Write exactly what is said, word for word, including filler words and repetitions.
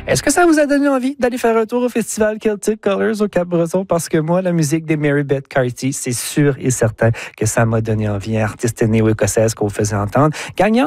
Est-ce que ça vous a donné envie d'aller faire un tour au festival Celtic Colors au Cap-Breton? Parce que moi, la musique des Mary Beth Carty, c'est sûr et certain que ça m'a donné envie. Artiste néo-écossaise qu'on vous faisait entendre. Gagnant